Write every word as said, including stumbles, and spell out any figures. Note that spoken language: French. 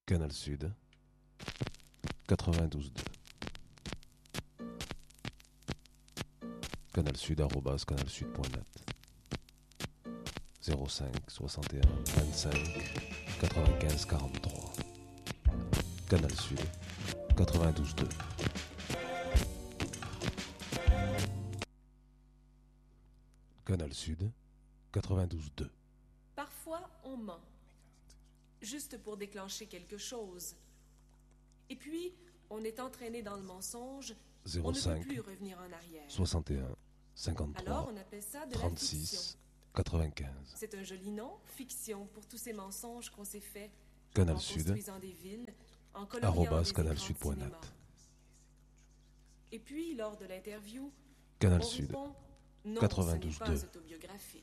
Canal Sud, quatre-vingt-douze deux. Canal Sud arobase canalsud point net. zéro cinq soixante et un vingt-cinq quatre-vingt-quinze quarante-trois. Canal Sud, quatre-vingt-douze deux. Canal Sud, quatre-vingt-douze deux. Parfois, on ment, juste pour déclencher quelque chose. Et puis, on est entraîné dans le mensonge, on ne peut plus revenir en arrière. soixante et un cinquante-trois. Alors, on appelle ça de la trente-six fiction. quatre-vingt-quinze. C'est un joli nom, fiction, pour tous ces mensonges qu'on s'est faits Canal en Sud, construisant des villes, en coloriant arobase des canalsud écrans point de net. cinéma. Et puis, lors de l'interview, Canal on Sud, répond « Non, quatre-vingt-douze ce n'est deux. pas autobiographique ».